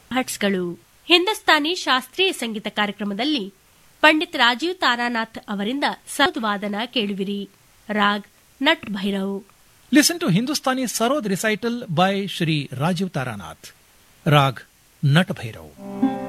ಹಟ್ಸ್ಗಳು. ಹಿಂದೂಸ್ತಾನಿ ಶಾಸ್ತ್ರೀಯ ಸಂಗೀತ ಕಾರ್ಯಕ್ರಮದಲ್ಲಿ ಪಂಡಿತ್ ರಾಜೀವ್ ತಾರಾನಾಥ್ ಅವರಿಂದ ಸರೋದ್ ವಾದನ ಕೇಳುವಿರಿ. Raag nut Bhairav. Listen to Hindustani sarod recital by Shri Rajiv Taranath. Raag nut Bhairav.